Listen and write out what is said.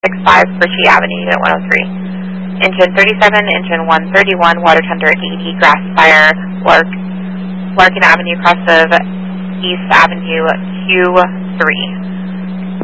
65, Birchie Avenue, Unit 103. Engine 37, Engine 131, water tender at DED, grass fire, Larkin Avenue, cross of East Avenue, Q3.